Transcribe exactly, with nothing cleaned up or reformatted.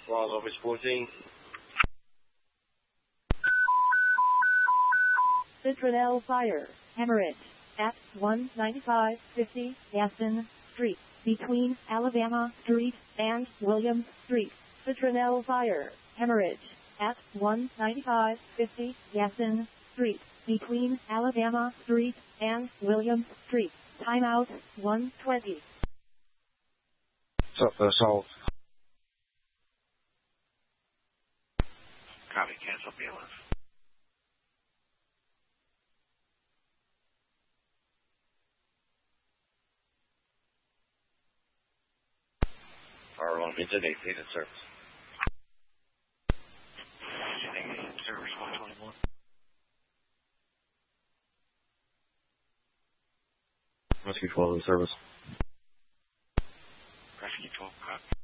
Walls Office fourteen. Citronelle Fire, Hemorrhage, at one ninety-five fifty Gaston Street, between Alabama Street and Williams Street. Citronelle Fire, Hemorrhage, at one ninety-five fifty Gaston Street, between Alabama Street and Williams Street. Timeout, one twenty. What's up for assault? Copy, cancel B L S. R one, Vincent eight, in service. Vincent eight, in service, one twenty-one. Rescue twelve in service. Rescue twelve, copy.